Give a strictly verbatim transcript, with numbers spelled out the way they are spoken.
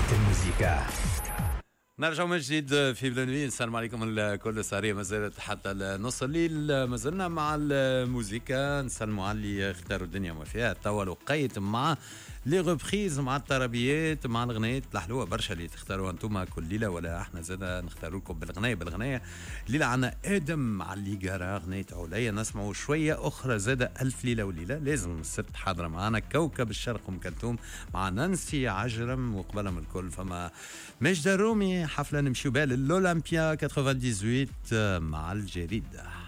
الموسيقى. نرجع من جديد في بلانوي. السلام عليكم الكل. سهرية ما زالت حتى نص الليل، ما زلنا مع الموسيقى. نسلموا على اللي اختاروا الدنيا ما فيها توا لقيت مع لي غوبريز، مع الطربيات، مع الغنايات الحلوه برشا اللي تختاروا انتم كل ليله، ولا احنا زادا نختاروا لكم بالغنايه بالغنايه. الليله عندنا ادم مع اللي قرا غنية عليا، نسمعوا شويه اخرى زادا الف ليله وليله. لازم السبت حاضره معنا كوكب الشرق ام كلثوم مع نانسي عجرم، وقبلهم الكل فما مجد الرومي. حفله نمشيو بها للاولمبيا ثمانية وثمانين مع الجريده.